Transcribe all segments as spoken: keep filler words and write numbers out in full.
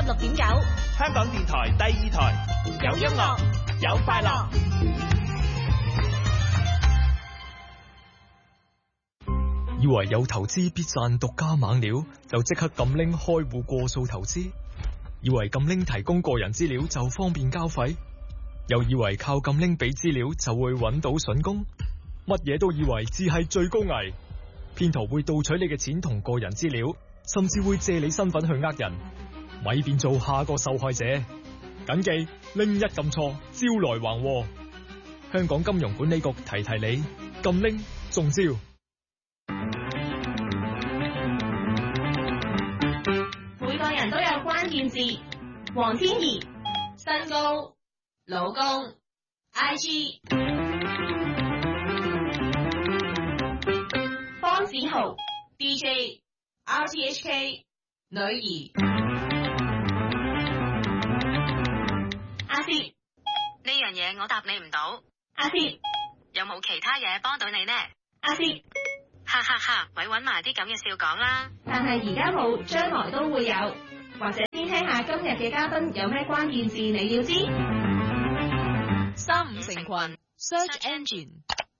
六點九， 香港電台第二台，有音樂，有快樂。 以為有投資必賺獨家猛料，就即刻撳拎開戶過數投資；以為撳拎提供個人資料就方便交費，又以為靠撳拎俾資料就會揾到筍工，乜嘢都以為只係最高危。騙徒會盜取你嘅錢同個人資料，甚至會借你身份去呃人，咪變做下個受害者。謹記拎一撳錯，招來橫禍。香港金融管理局提提你，撳拎中招。 每個人都有關鍵字，黃天怡、身高、老公、I G、方子豪、D J、R T H K、女兒。阿薛， 呢樣嘢我答你唔到。 阿薛， 有冇其他嘢幫到你呢？ 阿薛， 哈哈哈，咪搵埋啲咁嘅笑講啦。 但係而家冇，將來都會有。或者先聽下今日嘅嘉賓有咩關鍵字你要知。 三五成群 Search Engine。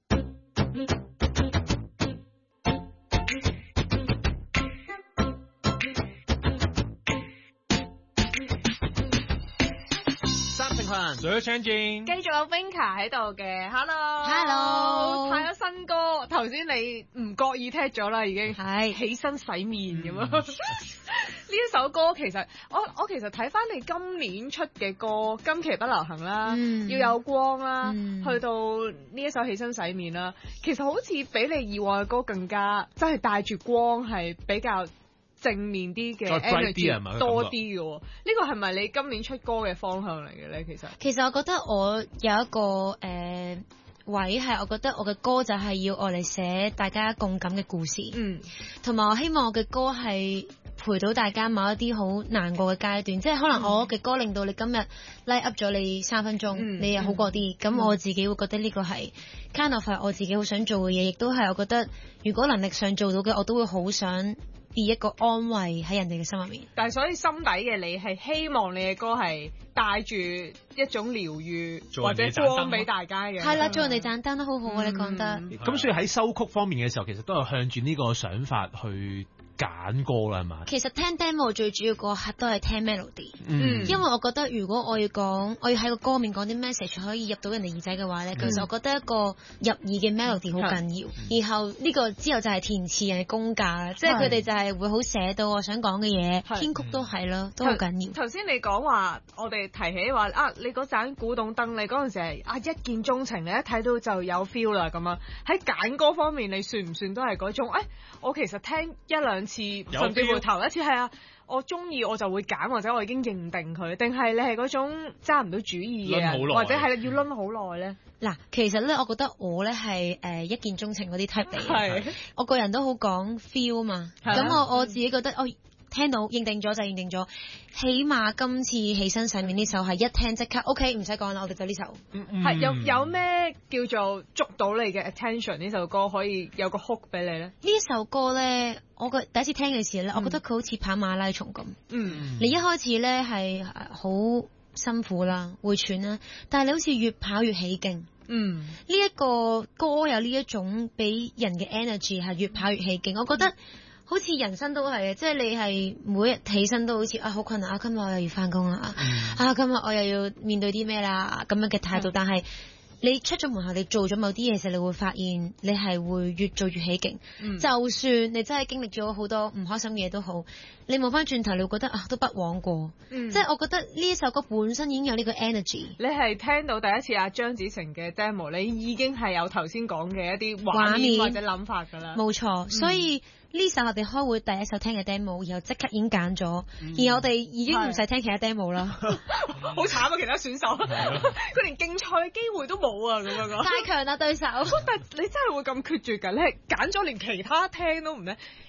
三成群 Search Engine。 繼續有 Vinka 喺度嘅 ，Hello，Hello， 睇咗新歌，頭先你唔覺意聽咗啦，已經係起身洗面咁啊！呢一首歌其實我我其實睇翻你今年出嘅歌，今期不流行啦， 嗯、 要有光啦， 嗯、 去到呢一首起身洗面啦，其實好似比你以往嘅歌更加真係帶住光，係比較正面啲嘅 energy 多啲嘅喎。呢個係咪你今年出歌嘅方向嚟嘅咧？其實其實我覺得我有一個誒、呃、位係，我覺得我嘅歌就係要我嚟寫大家共感嘅故事，嗯，同埋我希望我嘅歌係陪到大家某一啲好難過嘅階段，即係可能我嘅歌令到你今日 light up 咗你三分鐘，嗯、你又好過啲，咁、嗯、我自己會覺得呢個係 kind of 係我自己好想做嘅嘢，亦都係我覺得如果能力上做到嘅，我都會好想以一個安慰喺人哋嘅心入面。 但係所以心底嘅你係希望你嘅歌係帶住一種療愈或者光俾大家嘅。 係啦，做人哋盞燈都好好啊！嗯、你講得。 咁、嗯、所以喺收曲方面嘅時候，其實都係向住呢個想法去揀歌啦，係嘛？其實聽 demo 最主要嗰刻都係聽 melody，嗯，因為我覺得如果我要講，我要喺個歌面講啲 message 可以入到人哋耳仔嘅話咧，嗯、其實我覺得一個入耳嘅 melody 好緊要。嗯、然後呢個之後就係填詞人嘅功架啦，即係佢哋就係會好寫到我想講嘅嘢，編曲都係咯，都好緊要。 頭先你講話，我哋提起話啊，你嗰盞古董燈，你嗰陣時係啊一見鍾情，你一睇到就有 feel 啦咁樣。喺揀歌方面，你算唔算都係嗰種？誒、哎，我其實聽一兩次，甚至乎頭一次係啊，我中意我就會揀，或者我已經認定佢，定係你係嗰種揸唔到主意嘅人，或者係要攆好耐咧？ 嗱，其實咧，我覺得我咧係誒一見鍾情嗰啲 type 嚟嘅，我個人都好講 feel 嘛，咁我我自己覺得我。聽到認定咗就認定咗，起碼今次起身洗面呢首係一聽即刻 OK， 唔使講啦，我哋就呢首。係、 嗯、有有咩叫做捉到你嘅 attention 呢首歌可以有個 hook 俾你咧？呢首歌咧，我個第一次聽嘅時候咧，嗯、我覺得佢好似跑馬拉松咁。 嗯， 你一開始咧係好辛苦啦，會喘啦，但係你好似越跑越起勁。 嗯， 呢一個歌有呢一種俾人嘅 energy 係越跑越起勁，我覺得。好似人生都係嘅，即係你係每日起身都好似啊好困難啊，今日我又要翻工啦，嗯、啊今日我又要面對啲咩啦咁樣嘅態度，嗯、但係你出咗門口，你做咗某啲嘢時，你會發現你係會越做越起勁。嗯、就算你真係經歷咗好多唔開心嘅嘢都好，你望翻轉頭，你會覺得啊都不枉過。嗯、即係我覺得呢一首歌本身已經有呢個 energy。 你係聽到第一次阿張子誠嘅 demo， 你已經係有頭先講嘅一啲畫面或者諗法㗎啦。 冇錯，嗯、所以。呢首我哋開會第一首聽嘅 demo， 然後即刻已經揀咗，嗯、而我哋已經唔使聽其他 demo 啦。 好慘啊！其他選手，佢連競賽嘅機會都冇啊！咁樣講， 太強啦對手。 但係你真係會咁決絕㗎？你係揀咗連其他聽都唔咧？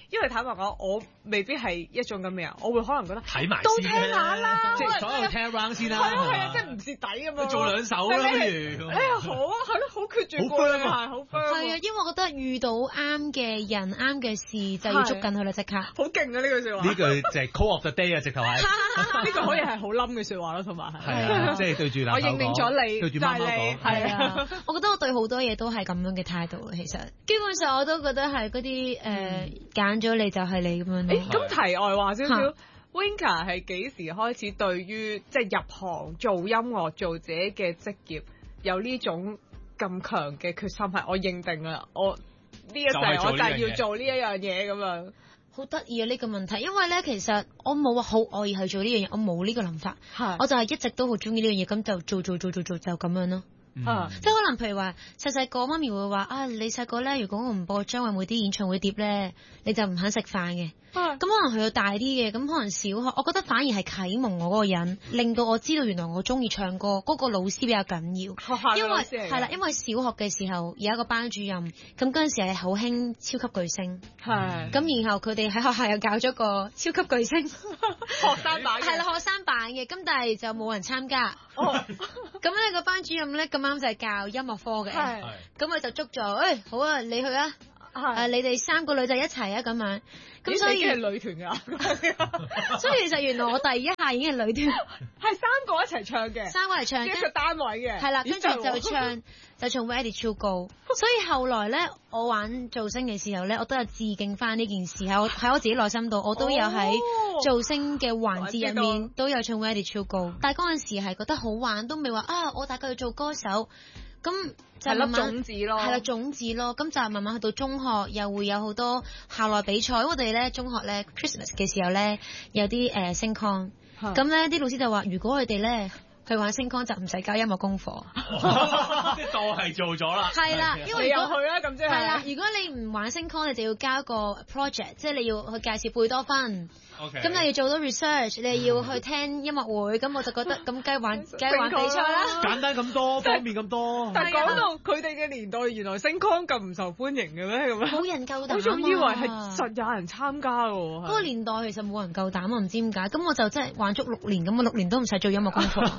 因為坦白講，我未必係一種咁嘅人，我會可能覺得睇埋都先聽下啦， 即係所有聽 round 先啦。 係啊係啊，即係唔蝕底咁樣。 做兩首啦，不如。 哎呀好啊，係咯，好決絕過嘅係，好 firm。 係啊，因為我覺得遇到啱嘅人、啱嘅事就要捉緊佢啦，即刻。 好勁啊！呢句説話。 呢句就係 call of the day 啊，直頭係。 呢句可以係好冧嘅説話咯，同埋係。 係啊，即係對住男朋友講。 我認定咗你， 對住貓貓講。 係啊，我覺得我對好多嘢都係咁樣嘅態度。其實基本上我都覺得係嗰啲誒揀咗你就係你咁樣。 誒咁題外話少少 ，Winka 係幾時開始對於即係入行做音樂做自己嘅職業有呢種咁強嘅決心？係我認定啦，我呢一世我就係要做呢一樣嘢咁樣。 好得意啊呢個問題，因為咧其實我冇話好愛去做呢樣嘢，我冇呢個諗法，我就係一直都好中意呢樣嘢，咁就做做做做做就咁樣咯。 嗯啊、即係可能譬如話細細個媽咪會話啊，你細個咧如果我唔播張惠妹啲演唱會碟咧，你就唔肯食飯嘅。咁、啊、可能去到大啲嘅，咁可能小學，我覺得反而係啟蒙我嗰個人，令到我知道原來我中意唱歌嗰、嗰個老師比較緊要。因為係啦，因為小學嘅時候有一個班主任，咁嗰陣時係好興超級巨星，係咁、嗯、然後佢哋喺學校又搞咗個超級巨星學生版， 係啦學生版嘅，咁但係就冇人參加。哦，咁咧個班主任咧咁啱就係教音樂科嘅，咁佢就捉咗，誒、哎、好啊，你去啊，誒、啊、你哋三個女仔一齊啊咁樣。咁所以係女團㗎， 所以其實原來我第一下已經係女團， 係三個一齊唱嘅， 三個一齊唱， 一個單位嘅， 係啦，跟住就唱就從 Ready to Go。所以後來咧，我玩造星嘅時候咧，我都有致敬翻呢件事，喺我喺我自己內心度，我都有喺造星嘅環節入面都有唱 Ready to Go。但係嗰陣時係覺得好玩，都未話啊，我大概要做歌手。咁就慢慢種子咯， 係啦種子咯，咁就慢慢去到中學，又會有好多校內比賽。我哋咧中學咧 Christmas 嘅時候咧有啲誒星 con，咁咧啲老師就話，如果佢哋咧去玩星 con 就唔使交音樂功課， 即係當係做咗啦。係啦，因為你又去啦，咁即係。 係啦，如果你唔玩星 con，你就要交個 project，即係你要去介紹貝多芬。咁、okay. 你要做到 research，你要去聽音樂會，咁我就覺得咁梗係玩梗係玩比賽啦。 簡單咁多，方便咁多。 但係講到佢哋嘅年代，原來星 con 咁唔受歡迎嘅咩？咁樣冇人夠膽。 我仲以為係實有人參加喎。嗰、 嗰個年代其實冇人夠膽，我唔知點解。咁我就真係玩足六年，咁我六年都唔使做音樂功課。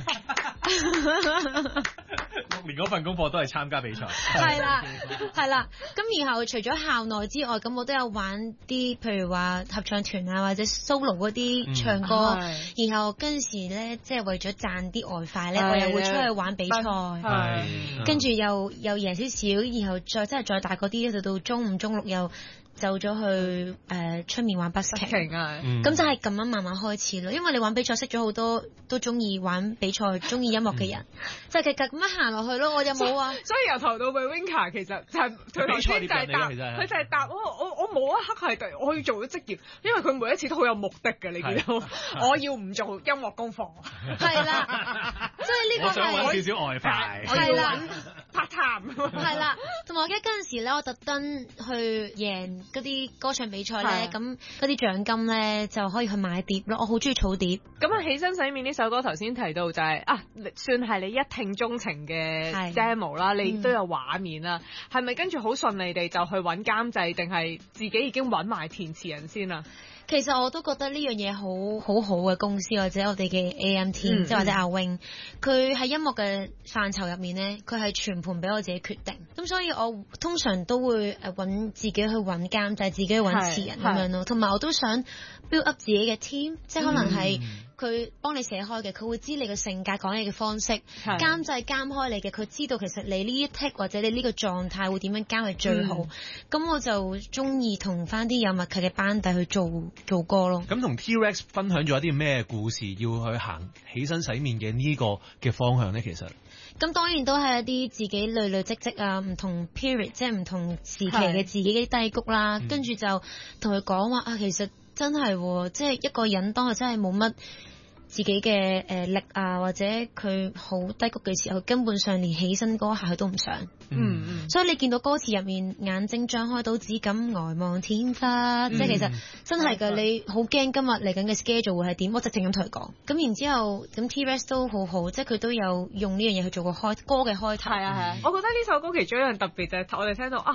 六年嗰份功課都係參加比賽。 係啦，係啦。咁然後除咗校內之外，咁我都有玩啲，譬如話合唱團啊，或者 solo 嗰啲唱歌。嗯、然後嗰陣時咧，即係為咗賺啲外快咧，我又會出去玩比賽。跟住又又贏少少，然後再即係再大嗰啲，就到中五中六又走咗去誒出、呃、面玩 busking 啊，咁就係咁樣慢慢開始咯。因為你玩比賽識咗好多都中意玩比賽、中意音樂嘅人，嗯、就係咁樣行落去咯。我又冇啊， 所以由頭到尾 Winka 其實就係佢頭先就係答，佢就係答我我我冇一刻係我要做咗職業，因為佢每一次都好有目的嘅。你見到我要唔做音樂功課，係啦，即係呢個係我想揾少少外快， 係啦 part time， 係啦，同埋我記得嗰陣時咧，我特登去贏嗰啲歌唱比賽咧，咁嗰啲獎金咧就可以去買碟咯。我好中意儲碟。 咁啊，起身洗面呢首歌頭先提到就係、是、啊，算係你一聽鍾情嘅 demo 啦，你都有畫面啦，係咪跟住好順利地就去揾監製，定係自己已經揾埋填詞人先啊？ 其實我都覺得呢樣嘢好好好嘅公司，或者我哋嘅 A M team，即係或者阿 Wing，佢喺音樂嘅範疇入面咧，佢係全盤俾我自己決定。咁所以我通常都會誒揾自己去揾監製，自己去揾詞人咁樣咯。同埋我都想 build up 自己嘅 team， 即係可能係佢幫你寫開嘅，佢會知你嘅性格、講你嘅方式。監製監開你嘅，佢知道其實你呢一 take 或者你呢個狀態會點樣監係最好。咁、嗯、我就中意同翻啲有默契嘅班底去做做歌咯。 咁同 T-Rex 分享咗一啲咩故事，要去行起身洗面嘅呢個嘅方向咧？其實咁當然都係一啲自己累累積積啊，唔同 period 即係唔同時期嘅自己嘅低谷啦。跟住就同佢講話啊，其實真係即係一個人當佢真係冇乜自己嘅誒力啊，或者佢好低谷嘅時候，根本上連起身嗰下佢都唔想。嗯嗯。所以你見到歌詞入面，眼睛張開到只敢呆望天花，嗯、即係其實真係㗎。你好驚今日嚟緊嘅 schedule 會係點？我直情咁同佢講。咁然之後，咁 T-Rex 都好好，即係佢都有用呢樣嘢去做個開歌嘅開頭。係啊係啊。我覺得呢首歌其中一樣特別就係我哋聽到啊。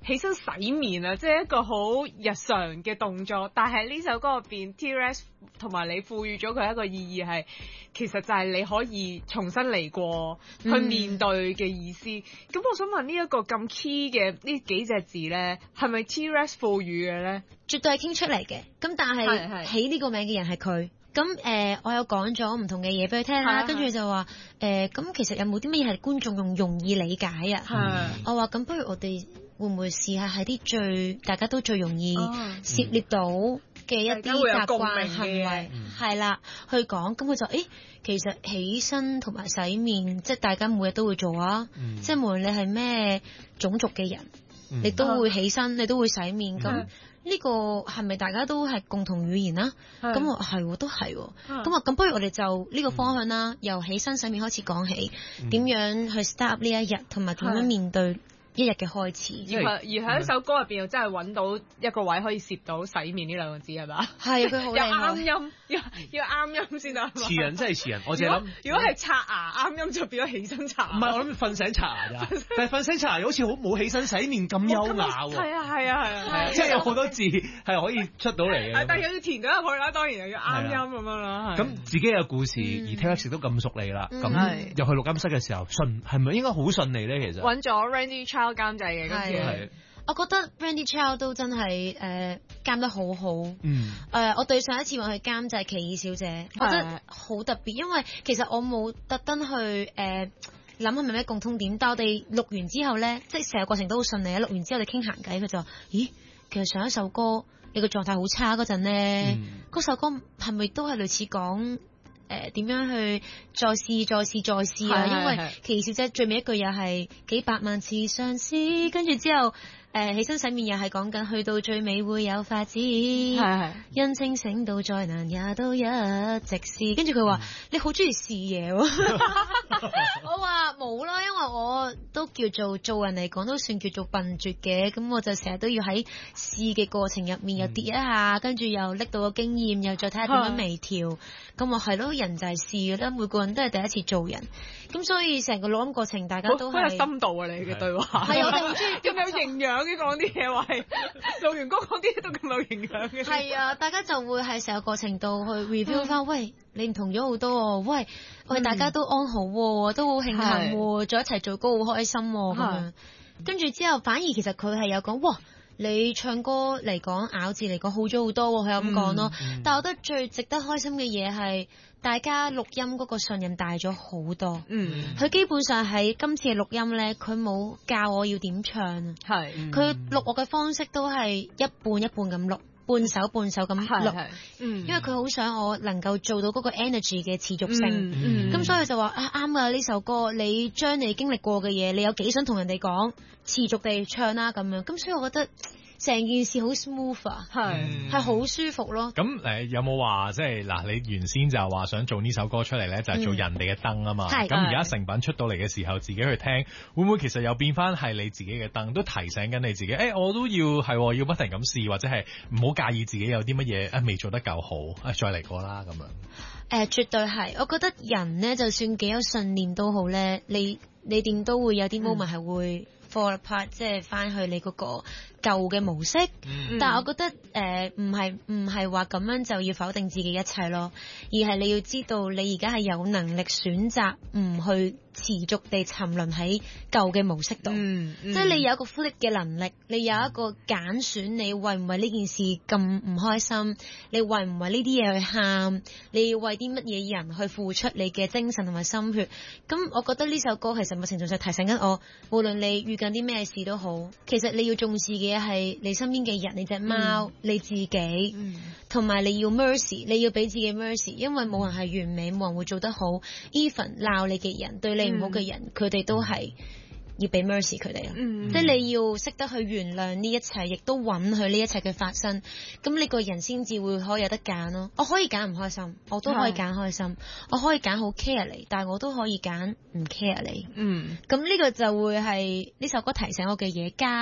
起身洗面啊，即係一個好日常嘅動作。但係呢首歌入邊 T-Rex 同埋你賦予咗佢一個意義係，其實就係你可以重新嚟過去面對嘅意思。咁、嗯、我想問呢一個咁 key 嘅呢幾隻字咧，係咪 T-Rex 賦予嘅咧？ 絕對係傾出嚟嘅。咁但係起呢個名嘅人係佢。咁誒、呃，我有講咗唔同嘅嘢俾佢聽啦，跟住就話誒，咁、呃、其實有冇啲乜嘢係觀眾用容易理解啊？係。我話咁，不如我哋會唔會試下喺啲最大家都最容易涉獵到嘅一啲習慣行為，係啦、嗯，去講。咁佢就誒，其實起身同埋洗面，即係大家每日都會做啊。嗯、即係無論你係咩種族嘅人，嗯、你都會起身，你都會洗面咁。嗯呢個係咪大家都係共同語言啦？咁我係都係，咁啊咁不如我哋就呢個方向啦，嗯、由起身洗面開始講起，點、嗯、樣去 start up 呢一日，同埋點樣面對一日嘅開始。 而而喺一首歌入邊又真係揾到一個位可以攝到洗面呢兩個字係嘛？係佢好有啱音，要要啱音先得。 詞人真係詞人，我淨係諗， 如果係刷牙啱音就變咗起身刷牙。 唔係，我諗瞓醒刷牙咋，但係瞓醒刷牙好似好冇起身洗面咁優雅喎。 係啊係啊係啊， 即係有好多字係可以出到嚟嘅。 但係又要填咗入去啦，當然又要啱音咁樣啦。 咁自己嘅故事而 T-Rex 都咁熟你啦，咁入去錄音室嘅時候順係咪應該好順利咧？其實揾咗 Randy Chow 監製嘅。 係，我覺得 Randy Chow 都真係誒監得好好。嗯。誒、呃，我對上一次話去監製奇異小姐，我覺得好特別，因為其實我冇特登去誒諗係咪咩共通點，但我哋錄完之後咧，即係成個過程都好順利啊！錄完之後我哋傾閒偈，佢就話：咦，其實上一首歌你個狀態好差嗰陣咧，嗰、嗯、首歌係咪都係類似講？誒點、呃、樣去再試再試再試啊？因為奇異小姐最尾一句又係幾百萬次嘗試，跟住之後誒、呃、起身洗面又係講緊去到最尾會有發展，係係因清醒到再難也都一直試。跟住佢話你好中意試嘢喎，我話冇啦，因為我都叫做做人嚟講都算叫做笨拙嘅，咁我就成日都要喺試嘅過程入面又跌一下，跟住、嗯、又拎到個經驗，又再睇下點樣微調。咁我係咯，人就係試嘅啦，每個人都係第一次做人，咁所以成個錄音過程大家都係好有深度啊！你嘅對話係我哋好中意咁有營養嘅講啲嘢，話係錄完歌講啲嘢都咁有營養嘅。係啊，大家就會喺成個過程度去 review 翻，嗯、喂，你唔同咗好多喎，喂，我哋大家都安好喎，都好慶幸喎，再一齊做歌好開心喎，咁樣。跟住之後，反而其實佢係有講，哇！你唱歌嚟講，咬字嚟講好咗好多，佢有咁講咯。嗯嗯、但係我覺得最值得開心嘅嘢係大家錄音嗰個信任大咗好多。嗯，佢基本上喺今次嘅錄音咧，佢冇教我要點唱，係佢錄我嘅方式都係一半一半咁錄。半首半首咁錄，嗯，因為佢好想我能夠做到嗰個 energy 嘅持續性，嗯，咁、嗯、所以就話啊啱啊，呢首歌你將你經歷過嘅嘢，你有幾想同人哋講，持續地唱啦咁樣，咁所以我覺得成件事好 smooth 啊，係係好舒服咯。 咁誒、呃、有冇話即係嗱？你原先就話想做呢首歌出嚟咧，就係、是、做人哋嘅燈啊嘛。咁而家成品出到嚟嘅時候，自己去聽，會唔會其實又變翻係你自己嘅燈？都提醒緊你自己，誒、欸、我都要係要不停咁試，或者係唔好介意自己有啲乜嘢誒未做得夠好，誒、啊、再嚟過啦咁樣。誒、 呃、絕對係，我覺得人咧就算幾有信念都好咧，你你點都會有啲 moment 係會 fall apart，即係翻去你嗰個舊嘅模式，嗯、但係我覺得誒唔係唔係話咁樣就要否定自己一切咯，而係你要知道你而家係有能力選擇唔去持續地沉淪喺舊嘅模式度，嗯嗯、即係你有一個 flip 嘅能力，你有一個揀選，你為唔為呢件事咁唔開心，你為唔為呢啲嘢去喊，你要為啲乜嘢人去付出你嘅精神同埋心血，咁我覺得呢首歌其實某程度上提醒緊我，無論你遇緊啲咩事都好，其實你要重視嘅係你身邊嘅人，你隻貓，嗯、你自己，同埋、嗯、你要 mercy， 你要俾自己 mercy， 因為冇人係完美，冇人會做得好。even 鬧你嘅人，對你唔好嘅人，佢哋、嗯、都係要俾 mercy 佢哋啊。嗯、即係你要識得去原諒呢一切，亦都允許呢一切嘅發生。咁你個人先至會可以有得揀咯。我可以揀唔開心，我都可以揀開心。是我可以揀好 care 你，但係我都可以揀唔 care 你。嗯，咁呢個就會係呢首歌提醒我嘅嘢加。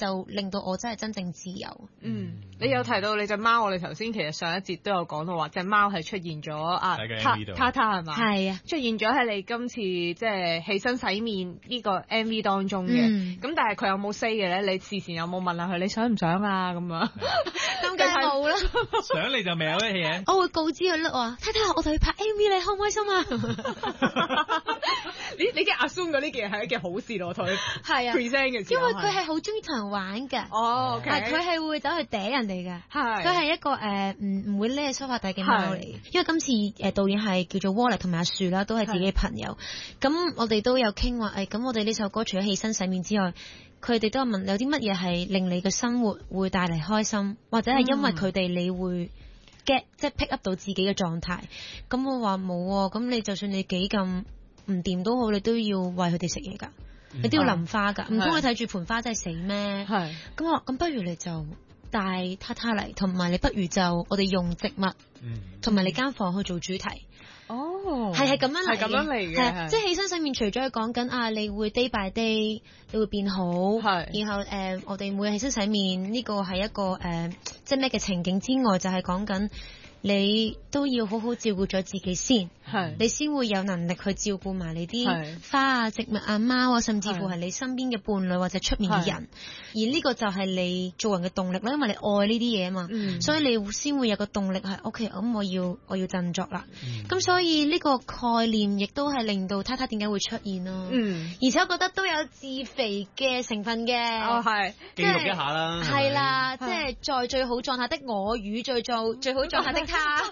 就令到我真係真正自由。 嗯，你有提到你隻貓，我哋頭先其實上一節都有講到話隻貓係出現咗啊，塔塔係嘛？係啊，出現咗喺你今次即係起身洗面呢個 M V 當中嘅。咁、嗯、但係佢有冇 say 嘅咧？你事前有冇問下佢你想唔想啊？咁樣咁梗係冇啦。 想你就未有咩嘢？ 我會告知佢啦，話太太，我哋去拍 M V，你開唔開心啊？ 你你嘅 assume 嗰呢件係一件好事咯，同佢係啊 present 嘅時候， 因為佢係好中意同人玩㗎。 哦，係佢係會走去嗲人哋㗎。 係， 佢係一個誒唔唔會匿喺梳化底嘅貓嚟嘅。因為今次誒導演係叫做 Wallace 同埋阿樹啦，都係自己嘅朋友。咁我哋都有傾話誒，咁我哋呢首歌除咗起身洗面之外，佢哋都有問有啲乜嘢係令你嘅生活會帶嚟開心，或者係因為佢哋你會 get 即係 pick up 到自己嘅狀態。咁我話冇喎，咁你就算你幾咁唔掂都好，你都要餵佢哋食嘢㗎，你都要淋花㗎，唔通你睇住盆花真係死咩？係。咁我咁不如你就帶他他嚟，同埋你不如就我哋用植物，同埋你間房去做主題。哦，係係咁樣嚟嘅，係咁樣嚟嘅，係即係起身洗面，除咗講緊啊，你會 day by day，你會變好，係。然後誒、呃，我哋每日起身洗面呢、這個係一個誒、呃，即係咩嘅情景之外，就係講緊你都要好好照顧咗自己先，係，你先會有能力去照顧埋你啲花啊、植物啊、貓啊，甚至乎係你身邊嘅伴侶或者出面嘅人。而呢個就係你做人嘅動力啦，因為你愛呢啲嘢啊嘛、嗯，所以你先會有個動力係 OK，咁我要我要振作啦。咁、嗯、所以呢個概念亦都係令到他他點解會出現咯。嗯，而且我覺得都有自肥嘅成分嘅。哦，係記錄一下啦。 係啦，即係在最好狀態的我與最做最好狀態的他，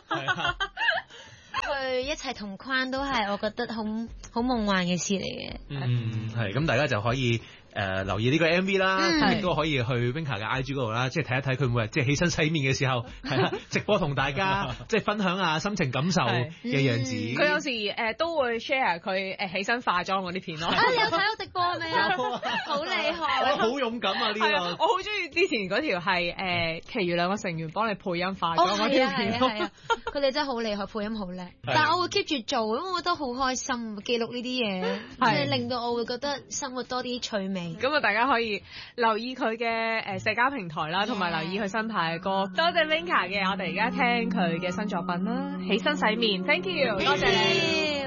去一齊同框都係我覺得好好夢幻嘅事嚟嘅。 嗯，係咁大家就可以。誒、呃、留意呢個 M V 啦，亦、嗯、都可以去 Winka 嘅 I G 嗰度啦，即係睇一睇佢每日即係起身洗面嘅時候，係啦，直播同大家即係分享下心情感受嘅樣子。佢、 嗯、有時誒、呃、都會 share 佢誒起身化妝嗰啲片咯。 啊，你有睇到直播係咪啊？好厲害！ 好勇敢啊呢、這個！ 我好中意之前嗰條係誒、呃，其餘兩個成員幫你配音化妝嗰條片。 係啊，佢哋真係好厲害，配音好叻。但係我會 keep 住做，因為我覺得好開心，記錄呢啲嘢，即係令到我會覺得生活多啲趣味。 咁啊，大家可以留意佢嘅誒社交平台啦，同埋留意佢新派嘅歌。多謝 Winka 嘅，我哋而家聽佢嘅新作品啦，起身洗面 ，Thank you，多謝你。